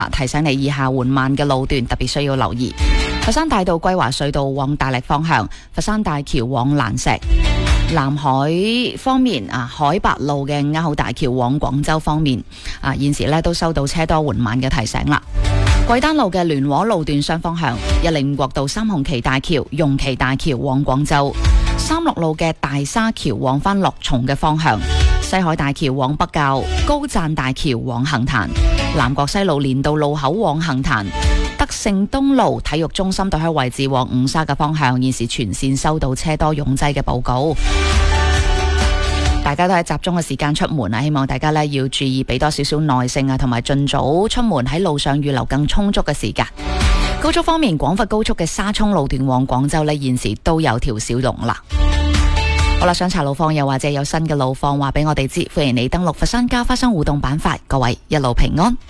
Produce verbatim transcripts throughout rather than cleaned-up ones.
提醒你以下緩慢嘅路段特別需要留意。佛山大道歸華隧道往大瀝方向，佛山大橋往蘭石。南海方面啊，海白路嘅鴉口大橋往廣州方面啊，現時咧都收到車多緩慢嘅提醒啦。桂丹路嘅聯和路段雙方向，一零五國道三紅旗大橋、容旗大橋往廣州，三六路嘅大沙橋往返樂從嘅方向，西海大橋往北滘，高贊大橋往杏壇，南國西路連道路口往杏壇，德勝東路體育中心對開位置往五沙嘅方向，現時全線收到車多擁擠嘅報告。大家都係集中嘅時間出門啊，希望大家呢要注意，俾多少少耐性啊，同埋盡早出門，喺路上預留更充足嘅時間。高速方面，廣佛高速嘅沙涌路段往廣州呢，現時都有條小龍啦。好啦，想查路況又或者有新嘅路況話俾我哋知，歡迎你登錄佛山家花生互動板塊。各位一路平安。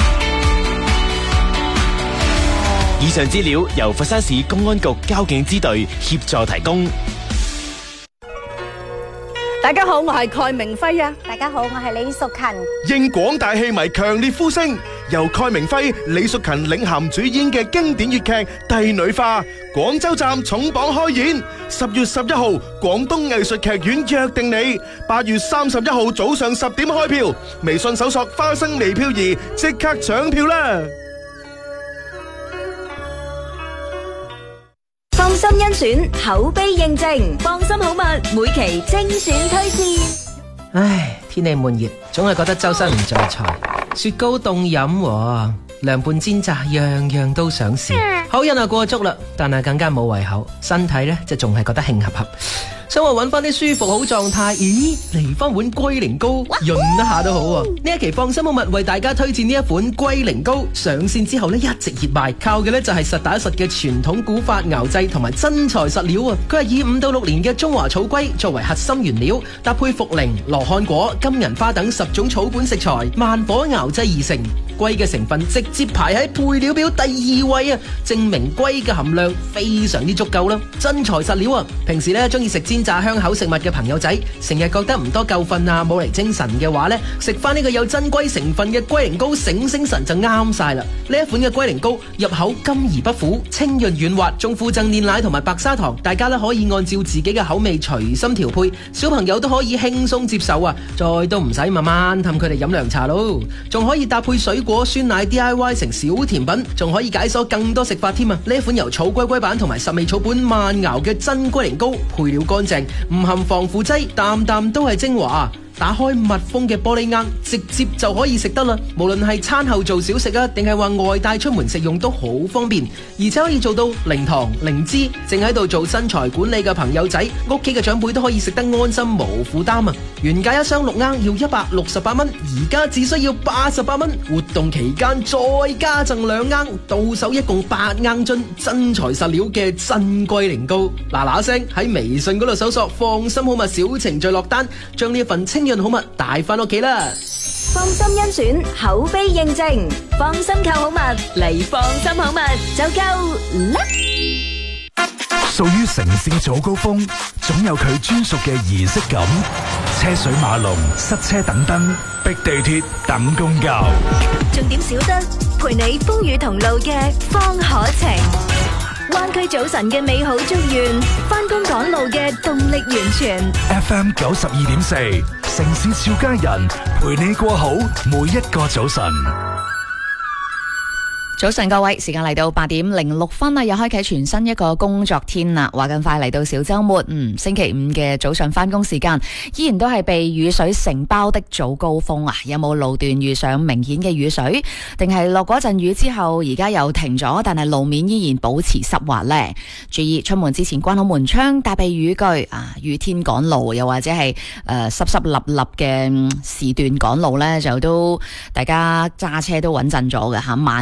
以上資料由佛山市公安局交警支隊協助提供。 大家好，我係蓋明輝啊！ 大家好，我係李淑勤。 應廣大戲迷強烈呼聲，由蓋明輝、李淑勤領銜主演嘅經典粵劇《帝女花》廣州站重磅開演。十月十一號，廣東藝術劇院約定你。八月三十一號早上十點開票，微信搜索花生微漂兒，即刻搶票啦！ 放心甄選，口碑認證，放心好物，每期精選推薦。 唉，天氣悶熱，總係覺得周身唔聚財。雪糕凍飲，涼拌煎炸，樣樣都想試。口癮啊過足啦，但係更加冇胃口，身體呢就仲係覺得興合合。想話揾翻啲舒服好狀態，咦，嚟翻碗龜苓膏潤一下都好喎。呢一期放心好物為大家推薦呢一款龜苓膏，上線之後呢一直熱賣，靠嘅呢就係實打實嘅傳統古法熬製同埋真材實料啊！佢係以五到六年嘅中華草龜作為核心原料，搭配茯苓、羅漢果、金銀花等十種草本食材，慢火熬製而成。龜嘅成分直接排喺配料表第二位啊，證明龜嘅含量非常之足夠啦，真材實料啊！平時呢中意食煎炸香口食物嘅朋友仔，成日覺得唔多夠瞓啊，冇嚟精神嘅話呢，食翻呢個有真龜成分嘅龜苓膏醒醒神就啱晒啦！呢一款嘅龜苓膏入口甘而不苦，清潤軟滑，仲附贈煉奶同埋白砂糖，大家呢可以按照自己嘅口味隨心調配，小朋友都可以輕鬆接受啊！再都唔使慢慢氹佢哋飲涼茶咯，仲可以搭配水果酸奶 D I Y 成小甜品，仲可以解鎖更多食法添啊！呢一款由草龜龜版同埋十味草本慢熬嘅真龜苓膏，配料乾淨，唔含防腐劑，啖啖都係精華。打開密封嘅玻璃罌，直接就可以食得啦。無論係餐後做小食啊，定係話外帶出門食用都好方便，而且可以做到零糖零脂。正喺度做身材管理嘅朋友仔，屋企嘅長輩都可以食得安心無負擔啊！原價一箱六罌要一百六十八蚊，而家只需要八十八蚊。活動期間再加贈兩罌，到手一共八罌樽真材實料嘅真龜苓膏。嗱嗱聲喺微信嗰度搜索放心好物小程序落單，將呢一份清潤好物帶翻屋企啦！ 放心甄選，口碑認證，放心購好物嚟放心好物就夠啦！ 屬於城市早高峰，總有佢專屬嘅儀式感。車水馬龍、塞車等燈、逼地鐵等公交， 重點少得陪你風雨同路嘅方可情。灣區早晨嘅美好祝願，返工趕路嘅動力源泉。 F M 九十二點四，城市俏佳人陪你過好每一個早晨。 早晨各位，時間嚟到八點零六分啦，又開啟全新一個工作天啦。話咁快嚟到小周末，嗯，星期五嘅早上翻工時間，依然都係被雨水承包的早高峰啊！有冇路段遇上明顯嘅雨水，定係落嗰陣雨之後，而家又停咗，但係路面依然保持濕滑呢？注意出門之前關好門窗，帶備雨具啊！雨天趕路，又或者係誒濕濕立立嘅時段趕路呢，就都大家揸車都穩陣咗嘅吓，慢咗少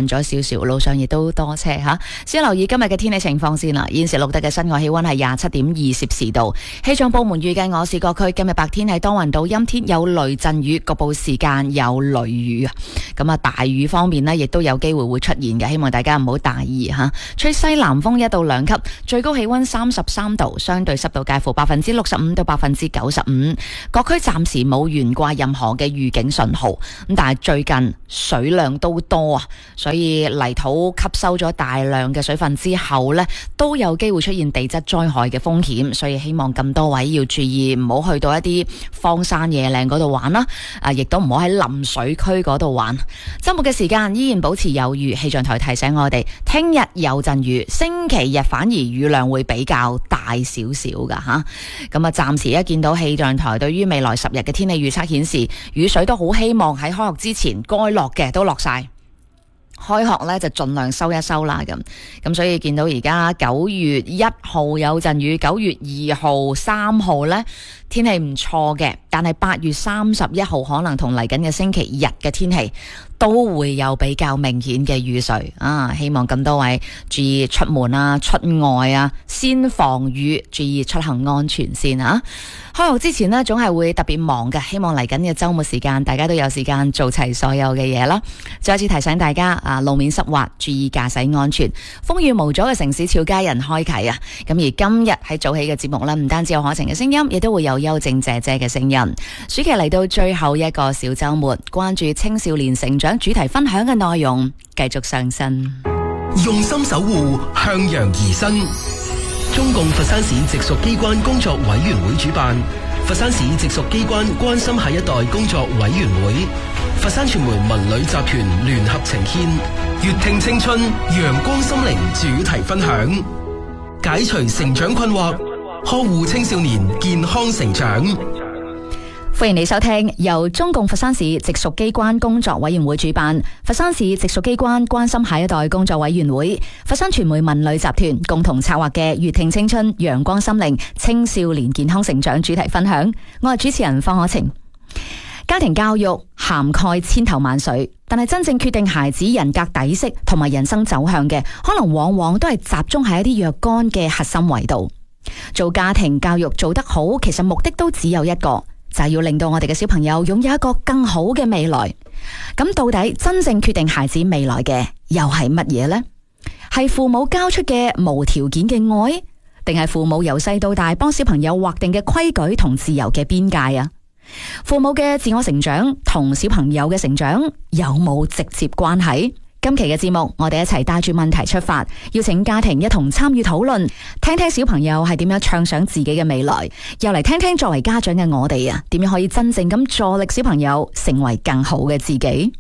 少，路上亦都多車吓。先留意今日嘅天氣情況先啦。現時錄得嘅室外氣溫係廿七點二攝氏度。氣象部門預計我市各區今日白天係多雲到陰天，有雷陣雨，局部時間有雷雨啊。咁啊，大雨方面呢，亦都有機會會出現嘅，希望大家唔好大意吓。吹西南風一到兩級，最高氣溫三十三度，相對濕度介乎百分之六十五到百分之九十五。各區暫時冇懸掛任何嘅預警信號。咁但係最近水量都多啊，所以泥土吸收咗大量嘅水分之後呢，都有機會出現地質災害嘅風險。所以希望咁多位要注意，唔好去到一啲荒山野嶺嗰度玩啦。啊，亦都唔好喺淋水區嗰度玩。周末嘅時間依然保持有餘，氣象台提醒我哋，聽日有陣雨，星期日反而雨量會比較大少少噶吓。咁啊，暫時一見到氣象台對於未來十日嘅天氣預測顯示，雨水都好希望喺開學之前該落嘅都落晒。開學呢就盡量收一收啦，咁咁所以見到而家九月一號有陣雨，九月二號、三號呢天氣唔錯嘅，但係八月三十一號可能同嚟緊嘅星期日嘅天氣都會有比較明顯嘅雨水啊！希望咁多位注意出門啊、出外啊，先防雨，注意出行安全先啊！開學之前呢，總係會特別忙嘅，希望嚟緊嘅周末時間，大家都有時間做齊所有嘅嘢啦。再一次提醒大家啊，路面濕滑，注意駕駛安全。風雨無阻嘅城市俏佳人開啟啊！咁而今日喺早起嘅節目呢，唔單止有可晴嘅聲音，亦都會有邱靜姐姐嘅聲音。暑期嚟到最後一個小周末，關注青少年成長主題分享嘅內容，繼續上身。 用心守護，向陽而生。中共佛山市直屬機關工作委員會主辦，佛山市直屬機關關心下一代工作委員會，佛山傳媒文旅集團聯合呈獻粵聽青春陽光心靈主題分享，解除成長困惑，呵護青少年健康成長。 歡迎你收聽由中共佛山市直屬機關工作委員會主辦，佛山市直屬機關關心下一代工作委員會，佛山傳媒文旅集團共同策劃嘅粵聽青春陽光心靈青少年健康成長主題分享。我係主持人方可晴。家庭教育涵蓋千頭萬緒，但係真正決定孩子人格底色同埋人生走向嘅，可能往往都係集中喺一啲若干嘅核心維度。做家庭教育做得好，其實目的都只有一個，就係要令到我哋嘅小朋友擁有一個更好嘅未來。咁到底真正決定孩子未來嘅又係乜嘢呢？係父母交出嘅無條件嘅愛，定係父母由細到大幫小朋友劃定嘅規矩同自由嘅邊界啊？父母嘅自我成長同小朋友嘅成長有冇直接關係？今期嘅節目，我哋一齊帶住問題出發，邀請家庭一同參與討論，聽聽小朋友係點樣暢想自己嘅未來，又嚟聽聽作為家長嘅我哋啊，點樣可以真正咁助力小朋友成為更好嘅自己。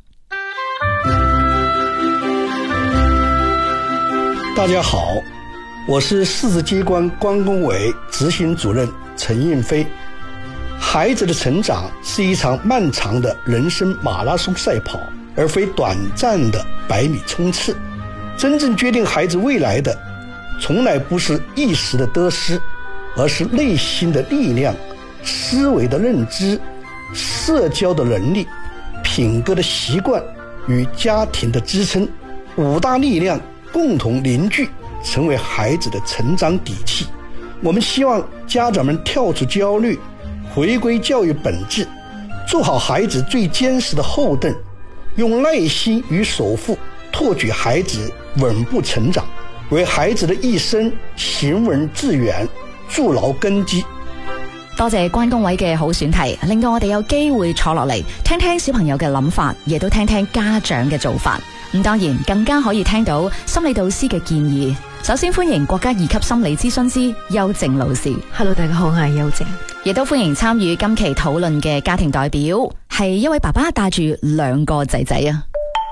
大家好，我是市直機關關工委執行主任陳應飛。孩子的成長是一場漫長的人生馬拉松賽跑，而非短暫的百米衝刺。真正決定孩子未來的，從來不是一時的得失，而是內心的力量、思維的認知、社交的能力、品格的習慣與家庭的支撐，五大力量共同凝聚，成為孩子的成長底氣。我們希望家長們跳出焦慮，回歸教育本質，做好孩子最堅實的後盾，用耐心與守護托舉孩子穩步成長，為孩子的一生行穩致遠築牢根基。 多謝關工委嘅好選題，令到我哋有機會坐落嚟聽聽小朋友嘅諗法，亦都聽聽家長嘅做法。咁當然更加可以聽到心理導師嘅建議。首先歡迎國家二級心理諮詢師邱靜老師。 Hello， 大家好，我係邱靜。 亦都歡迎參與今期討論嘅家庭代表，係一位爸爸帶住兩個仔仔啊。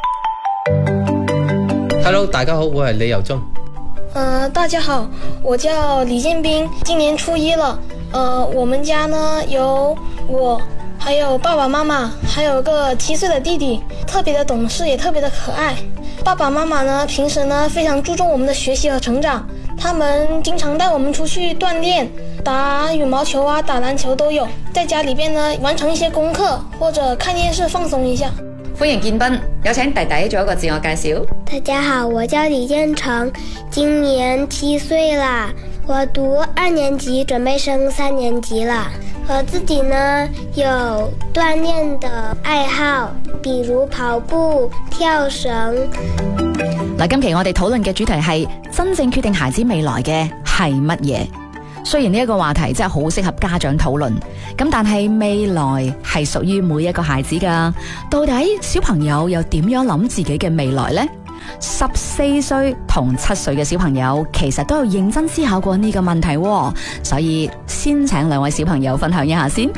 Hello， 大家好，我係李友忠。 呃，大家好，我叫李建斌，今年初一了。呃，我們家呢有我，還有爸爸媽媽，還有個七歲的弟弟，特別的懂事，也特別的可愛。爸爸媽媽呢，平時呢非常注重我們的學習和成長，他們經常帶我們出去鍛鍊，打羽毛球啊，打籃球都有。在家裏邊呢，完成一些功課或者看電視放鬆一下。 歡迎建斌，有請弟弟做一個自我介紹。 大家好，我叫李建成，今年七歲啦，我讀二年級，準備升三年級啦。我自己呢有鍛煉的愛好，比如跑步、跳繩。 嗱，今期我哋討論嘅主題係真正決定孩子未來嘅係乜嘢？雖然呢一個話題真係好適合家長討論，咁但係未來係屬於每一個孩子噶。到底小朋友又點樣諗自己嘅未來呢？十四歲同七歲嘅小朋友其實都有認真思考過呢個問題，所以先請兩位小朋友分享一下先。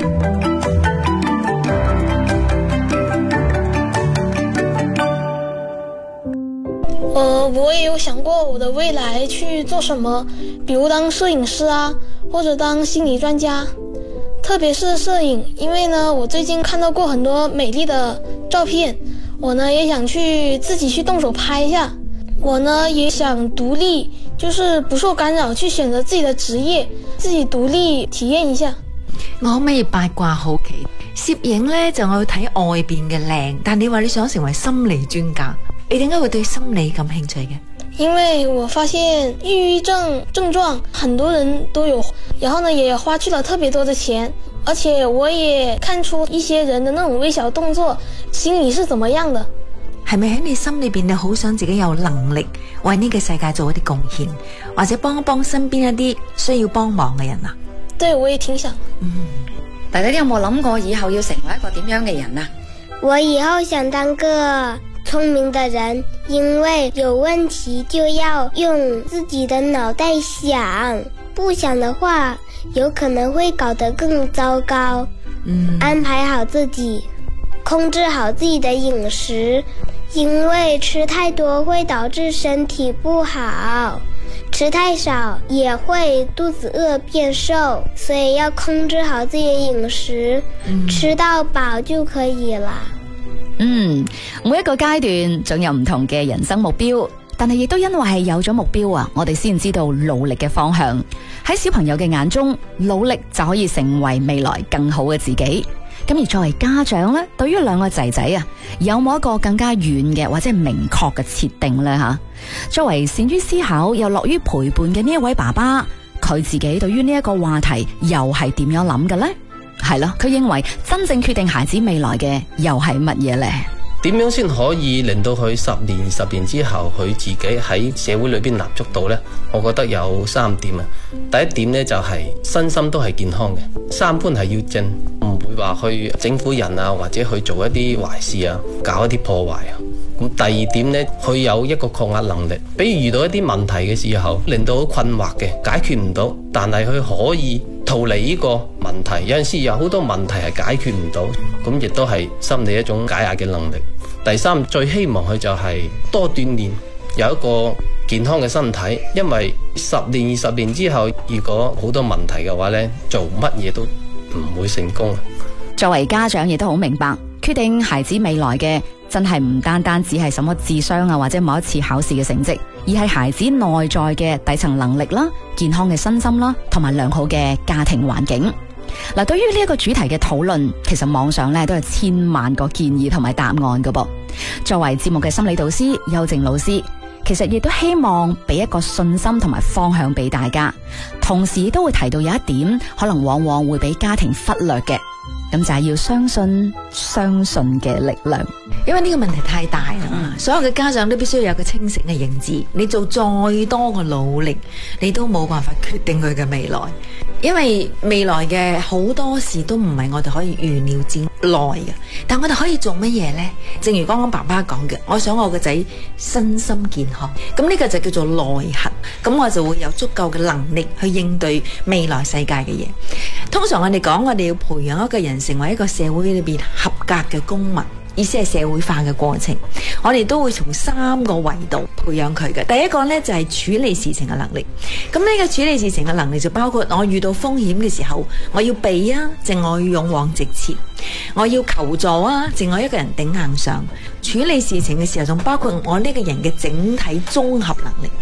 呃，我也有想過我的未來去做什麼，比如當攝影師啊，或者當心理專家。特別是攝影，因為呢，我最近看到過很多美麗的照片，我呢也想去自己去動手拍一下。我呢也想獨立，就是不受干擾，去選擇自己的職業，自己獨立體驗一下。 我可唔可以八卦好奇？攝影呢就我要睇外邊嘅靚，但你話你想成為心理專家，你點解會對心理感興趣嘅？ 因為我發現抑鬱症症狀很多人都有，然後呢也花去了特別多的錢，而且我也看出一些人的那種微小動作心理是怎麼樣的。 係咪喺你心裏邊你好想自己有能力為呢個世界做一啲貢獻，或者幫一幫身邊一啲需要幫忙嘅人啊？ 對，我也挺想。 嗯，弟弟你有冇諗過以後要成為一個點樣嘅人啊？ 我以後想當個聰明的人，因為有問題就要用自己的腦袋想，不想的話有可能會搞得更糟糕。嗯，安排好自己，控制好自己的飲食，因為吃太多會導致身體不好，吃太少也會肚子餓變瘦，所以要控制好自己的飲食，嗯，吃到飽就可以了。 嗯，每一個階段總有唔同嘅人生目標，但係亦都因為係有咗目標啊，我哋先知道努力嘅方向。喺小朋友嘅眼中，努力就可以成為未來更好嘅自己。咁而作為家長呢，對於兩個仔仔啊，有冇一個更加遠嘅或者明確嘅設定呢？吓，作為善於思考又樂於陪伴嘅呢一位爸爸，佢自己對於呢一個話題又係點樣諗嘅呢？係咯，佢認為真正決定孩子未來嘅又係乜嘢呢？ 點樣先可以令到佢十年、二十年之後佢自己喺社會裏邊立足到呢？我覺得有三點啊。第一點呢，就係身心都係健康嘅，三觀係要正，唔會話去整蠱人啊，或者去做一啲壞事啊，搞一啲破壞啊。咁第二點呢，佢有一個抗壓能力，比如遇到一啲問題嘅時候，令到好困惑嘅，解決唔到，但係佢可以逃離呢個問題。有陣時有好多問題係解決唔到，咁亦都係心理一種解壓嘅能力。第三，最希望佢就係多鍛煉，有一個健康嘅身體，因為十年、二十年之後，如果好多問題嘅話呢，做乜嘢都唔會成功。 作為家長亦都好明白，決定孩子未來嘅真係唔單單只係什麼智商啊，或者某一次考試嘅成績，而係孩子內在嘅底層能力啦、健康嘅身心啦，同埋良好嘅家庭環境。嗱，對於呢一個主題嘅討論，其實網上咧都有千萬個建議同埋答案㗎噃。作為節目嘅心理導師邱靜老師，其實亦都希望俾一個信心同埋方向俾大家，同時都會提到有一點可能往往會俾家庭忽略嘅，咁就係要相信相信嘅力量。 因為呢個問題太大啦，嗯，所有嘅家長都必須要有個清醒嘅認知。你做再多嘅努力，你都冇辦法決定佢嘅未來。因為未來嘅好多事都唔係我哋可以預料之內嘅，但我哋可以做乜嘢呢？正如剛剛爸爸講嘅，我想我個仔身心健康，咁呢個就叫做內核，咁我就會有足夠嘅能力去應對未來世界嘅嘢。通常我哋講，我哋要培養一個人成為一個社會裏邊合格嘅公民，意思係社會化嘅過程，我哋都會從三個維度培養佢嘅。第一個呢，就係處理事情嘅能力，咁呢個處理事情嘅能力就包括我遇到風險嘅時候，我要避啊，定我要勇往直前，我要求助啊，定我一個人頂硬上。處理事情嘅時候，仲包括我呢個人嘅整體綜合能力，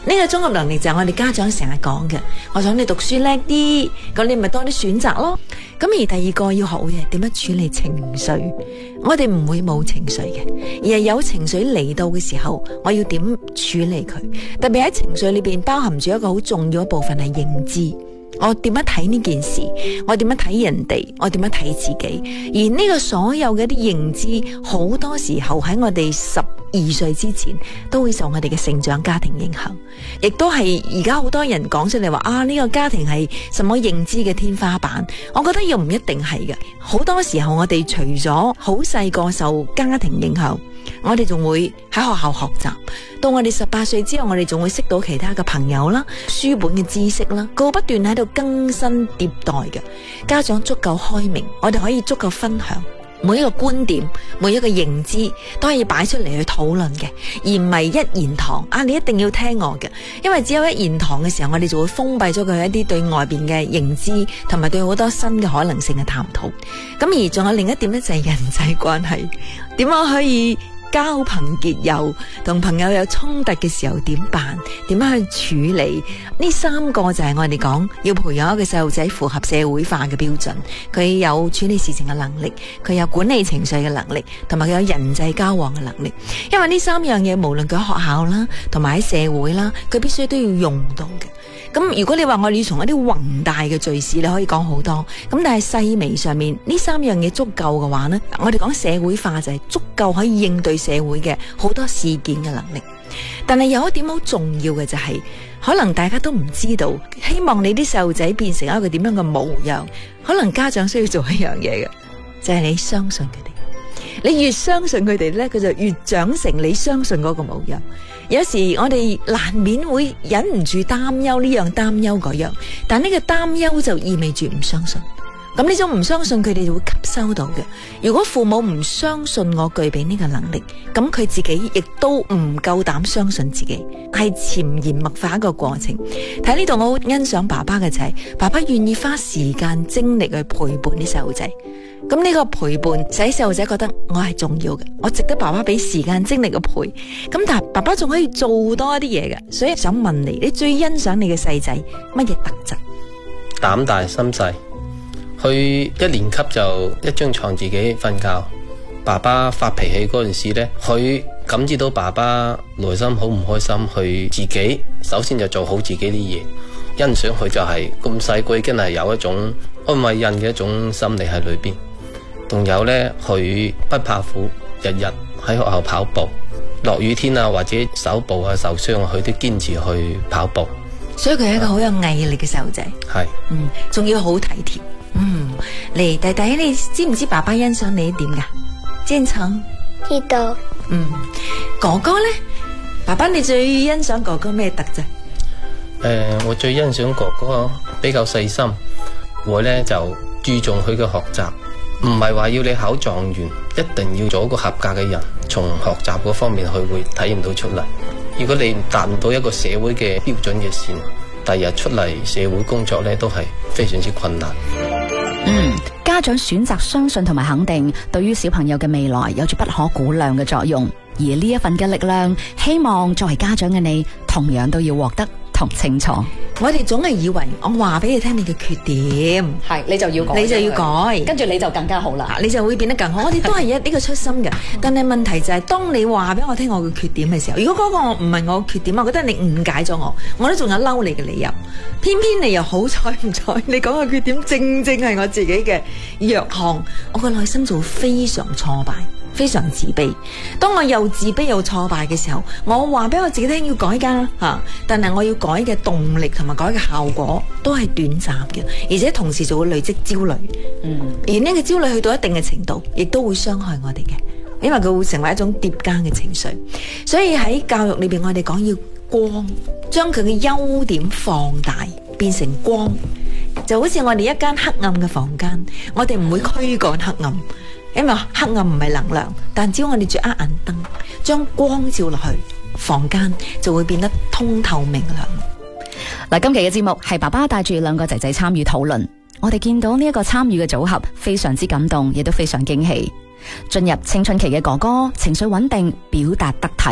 呢個綜合能力就係我哋家長成日講嘅，我想你讀書叻啲，咁你咪多啲選擇咯。咁而第二個要學會係點樣處理情緒，我哋唔會冇情緒嘅，而係有情緒嚟到嘅時候，我要點處理佢。特別喺情緒裏邊包含住一個好重要一部分係認知。我點樣睇呢件事？我點樣睇人哋？我點樣睇自己？而呢個所有嘅一啲認知，好多時候喺我哋十二歲之前，都會受我哋嘅成長家庭影響，亦都係而家好多人講出嚟話啊，呢個家庭係什麼認知嘅天花板？我覺得又唔一定係嘅。好多時候我哋除咗好細個受家庭影響，我哋仲會喺學校學習，到我哋十八歲之後，我哋仲會識到其他嘅朋友啦、書本嘅知識啦，個不斷喺度更新迭代嘅。家長足夠開明，我哋可以足夠分享每一個觀點、每一個認知，都可以擺出嚟去討論嘅，而唔係一言堂啊！你一定要聽我嘅，因為只有一言堂嘅時候，我哋就會封閉咗佢一啲對外邊嘅認知，同埋對好多新嘅可能性嘅探討。咁而仲有另一點咧，就係人際關係，點樣可以交朋結友，同朋友有衝突嘅時候點辦？點樣去處理？呢三個就係我哋講要培養一個細路仔符合社會化嘅標準。佢有處理事情嘅能力，佢有管理情緒嘅能力，同埋佢有人際交往嘅能力。因為呢三樣嘢，無論佢喺學校啦，同埋喺社會啦，佢必須都要用到嘅。咁如果你話我哋要從一啲宏大嘅敘事，你可以講好多。咁但係細微上面呢三樣嘢足夠嘅話呢，我哋講社會化就係足夠可以應對社會嘅好多事件嘅能力。但係有一點好重要嘅就係、是，可能大家都唔知道，希望你啲細路仔變成一個點樣嘅模樣，可能家長需要做一樣嘢嘅，就係、是、你相信佢哋。你越相信佢哋呢，佢就越長成你相信嗰個模樣。有時我哋難免會忍唔住擔憂呢樣擔憂嗰樣，但呢個擔憂就意味住唔相信。咁呢種唔相信，佢哋就會吸收到嘅。如果父母唔相信我具備呢個能力，咁佢自己亦都唔夠膽相信自己，係潛移默化一個過程。睇呢度我好欣賞爸爸嘅就係、是，爸爸願意花時間精力去陪伴啲細路仔。咁呢個陪伴使細路仔覺得我係重要嘅，我值得爸爸俾時間精力嘅陪。咁但係爸爸仲可以做多一啲嘢嘅，所以想問你，你最欣賞你嘅細仔乜嘢特質？ 膽大心細。佢一年級就一張床自己瞓覺。爸爸發脾氣嗰陣時呢，佢感知到爸爸內心好唔開心，佢自己首先就做好自己啲嘢。欣賞佢就係咁細個已經係有一種安慰人嘅一種心理喺裏邊。仲有呢，佢不怕苦，日日喺學校跑步，落雨天啊或者手部啊受傷，佢都堅持去跑步。 所以佢係一個好有毅力嘅細路仔。係，嗯，仲要好體貼。嗯，嚟弟弟，你知唔知爸爸欣賞你一點噶？堅強， 知道。 嗯，哥哥呢？爸爸你最欣賞哥哥咩特質？誒、 呃，我最欣賞哥哥比較細心，我呢就注重佢嘅學習。唔係話要你考狀元，一定要做一個合格嘅人，從學習嗰方面去會體驗到出嚟。如果你達唔到一個社會嘅標準嘅線，第日出嚟社會工作呢都係非常之困難。 嗯，家長選擇相信同埋肯定，對於小朋友嘅未來有住不可估量嘅作用。而呢一份嘅力量，希望作為家長嘅你，同樣都要獲得同清楚。 我哋總係以為我話俾你聽你嘅缺點， 係你就要改， 你就要改， 跟住你就更加好啦， 你就會變得更好。我哋都係一呢個出心嘅，但係問題就係、是，當你話俾我聽我嘅缺點嘅時候，如果嗰個唔係我嘅缺點，我覺得你誤解咗我，我都仲有嬲你嘅理由。偏偏你又好彩唔彩，你講嘅缺點正正係我自己嘅弱項，我個內心就會非常挫敗。非常自卑。當我又自卑又挫敗嘅時候，我話俾我自己聽要改噶吓，但係我要改嘅動力同埋改嘅效果都係短暫嘅，而且同時就會累積焦慮。嗯，而呢個焦慮去到一定嘅程度，亦都會傷害我哋嘅，因為佢會成為一種疊加嘅情緒。所以喺教育裏邊，我哋講要光，將佢嘅優點放大，變成光，就好似我哋一間黑暗嘅房間，我哋唔會驅趕黑暗。因為黑暗唔係能量，但只要我哋着一盞燈，將光照落去，房間就會變得通透明亮。 嗱，今期嘅節目係爸爸帶住兩個仔仔參與討論，我哋見到呢一個參與嘅組合非常之感動，亦都非常驚喜。進入青春期嘅哥哥情緒穩定，表達得體，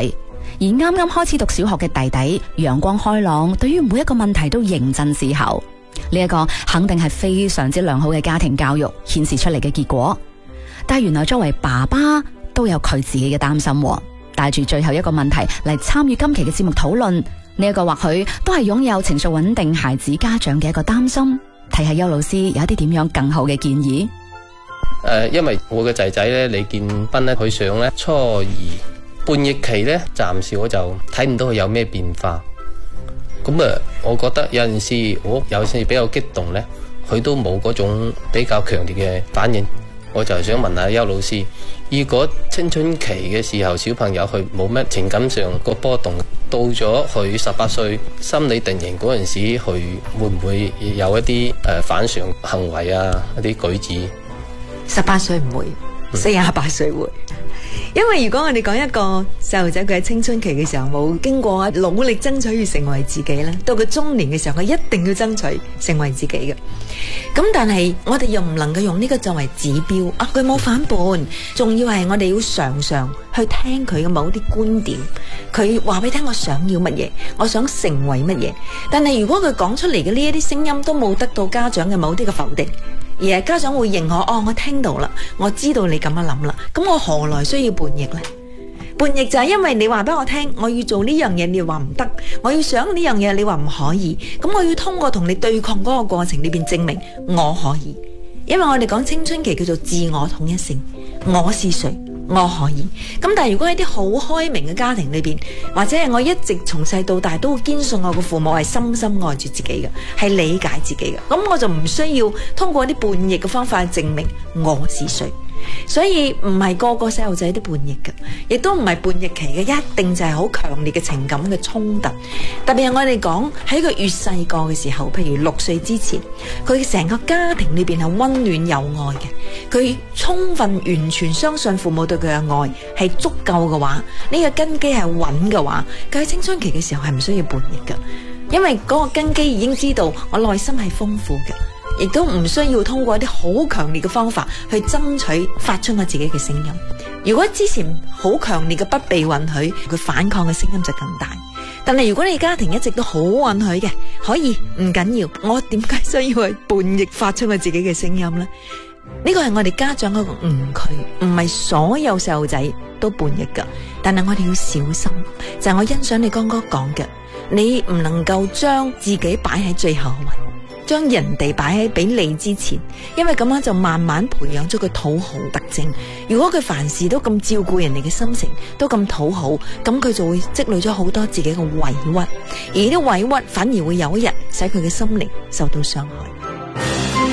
而啱啱開始讀小學嘅弟弟陽光開朗，對於每一個問題都認真思考。呢一個肯定係非常之良好嘅家庭教育顯示出嚟嘅結果。但係原來作為爸爸都有佢自己嘅擔心，帶住最後一個問題嚟參與今期嘅節目討論。呢一個或許都係擁有情緒穩定孩子家長嘅一個擔心。睇下邱老師有一啲點樣更好嘅建議。 誒、呃，因為我嘅仔仔咧，李建斌咧，佢上咧初二叛逆期咧，暫時我就睇唔到佢有咩變化。咁啊，我覺得有陣時我有陣時比較激動咧，佢都冇嗰種比較強烈嘅反應。我就想問下邱老師，如果青春期嘅時候小朋友佢冇乜情感上個波動，到咗佢十八歲心理定型嗰陣時，佢會唔會有一啲誒、呃、反常行為啊，一啲舉止？ 十八歲唔會，四十八歲會。因為如果我哋講一個細路仔佢喺青春期嘅時候冇經過努力爭取要成為自己咧，到佢中年嘅時候佢一定要爭取成為自己嘅。咁但係我哋又唔能夠用呢個作為指標啊，佢冇反叛，仲要係我哋要常常去聽佢嘅某啲觀點，佢話俾你聽我想要乜嘢，我想成為乜嘢。但係如果佢講出嚟嘅呢一啲聲音都冇得到家長嘅某啲嘅否定，而係家長會認可，哦，我聽到啦，我知道你咁樣諗啦，咁我何來需要叛逆呢？叛逆就係因為你話俾我聽，我要做呢樣嘢，你話唔得；我要想呢樣嘢，你話唔可以。咁我要通過同你對抗嗰個過程裏邊證明我可以。因為我哋講青春期叫做自我統一性，我是誰，我可以。咁但係如果喺啲好開明嘅家庭裏邊，或者係我一直從細到大都堅信我嘅父母係深深愛住自己嘅，係理解自己嘅，咁我就唔需要通過啲叛逆嘅方法去證明我是誰。所以唔係個個細路仔都叛逆嘅，亦都唔係叛逆期嘅，一定就係好強烈嘅情感嘅衝突。特別係我哋講喺佢越細個嘅時候，譬如六歲之前，佢成個家庭裏邊係溫暖有愛嘅，佢充分完全相信父母對佢嘅愛係足夠嘅話，呢個根基係穩嘅話，佢喺青春期嘅時候係唔需要叛逆嘅，因為嗰個根基已經知道我內心係豐富嘅。亦都唔需要通過一啲好強烈嘅方法去爭取發出我自己嘅聲音。如果之前好強烈嘅不被允許，佢反抗嘅聲音就更大。但係如果你家庭一直都好允許嘅，可以唔緊要，我點解需要去叛逆發出我自己嘅聲音呢？呢個係我哋家長嗰個誤區，唔係所有細路仔都叛逆噶。但係我哋要小心，就係我欣賞你剛剛講嘅，你唔能夠將自己擺喺最後位，將人哋擺喺比你之前，因為咁樣就慢慢培養咗佢討好特徵。如果佢凡事都咁照顧人哋嘅心情，都咁討好，咁佢就會積累咗好多自己嘅委屈，而呢啲委屈反而會有一日使佢嘅心靈受到傷害。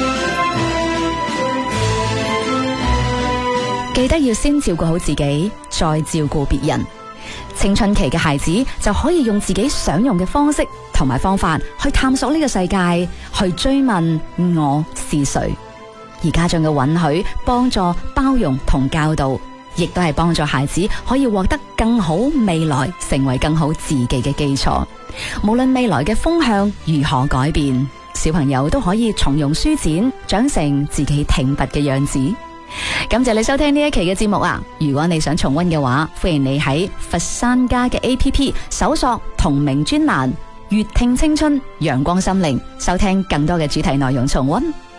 記得要先照顧好自己，再照顧別人。青春期嘅孩子就可以用自己想用嘅方式同埋方法去探索呢個世界，去追問我是誰。而家長嘅允許、幫助、包容同教導，亦都係幫助孩子可以獲得更好未來，成為更好自己嘅基礎。無論未來嘅風向如何改變，小朋友都可以從容舒展，長成自己挺拔嘅樣子。感謝你收聽呢一期嘅節目啊！如果你想重溫嘅話，歡迎你喺佛山家嘅 A P P 搜索同名專欄粵聽青春陽光心靈，收聽更多嘅主題內容重溫。